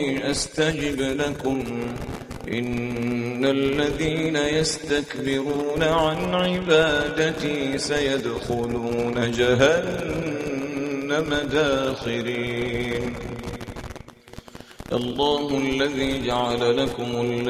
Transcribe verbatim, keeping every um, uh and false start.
أستجب لكم إن الذين يستكبرون عن عبادتي سيدخلون جهنم داخرين الله الذي جعل لكم